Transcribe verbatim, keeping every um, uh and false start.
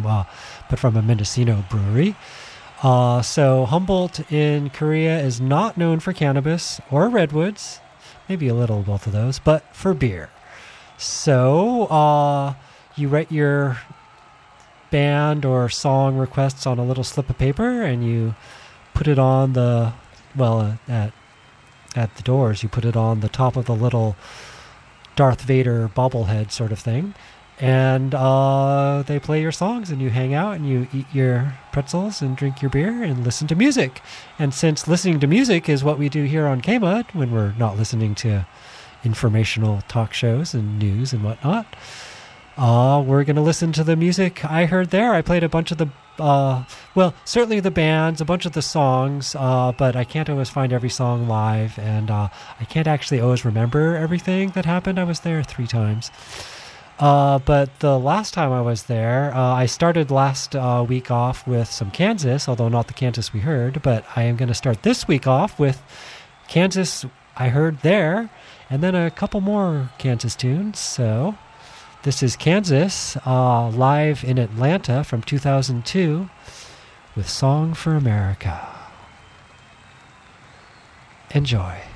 from, uh, but from a Mendocino brewery. Uh, so Humboldt in Korea is not known for cannabis or redwoods, maybe a little both of those, but for beer. So uh, you write your band or song requests on a little slip of paper, and you put it on the, well, uh, at at the doors, you put it on the top of the little Darth Vader bobblehead sort of thing, and uh, they play your songs, and you hang out, and you eat your pretzels, and drink your beer, and listen to music. And since listening to music is what we do here on K-Mud when we're not listening to informational talk shows and news and whatnot, uh, we're going to listen to the music I heard there. I played a bunch of the, uh, well, certainly the bands, a bunch of the songs, uh, but I can't always find every song live, and uh, I can't actually always remember everything that happened. I was there three times. Uh, but the last time I was there, uh, I started last uh, week off with some Kansas, although not the Kansas we heard, but I am going to start this week off with Kansas I heard there, and then a couple more Kansas tunes. So this is Kansas uh, live in Atlanta from two thousand two with Song for America. Enjoy.